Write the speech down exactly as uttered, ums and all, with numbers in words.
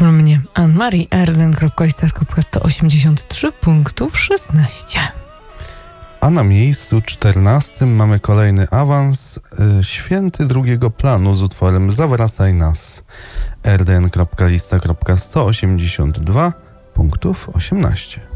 oprócz mnie Anne-Marie, r d n kropka i star kropka sto osiemdziesiąt trzy punktów szesnaście. A na miejscu czternastym mamy kolejny awans. y, Święty drugiego planu z utworem Zawracaj nas. r d n kropka lista kropka sto osiemdziesiąt dwa punktów osiemnaście.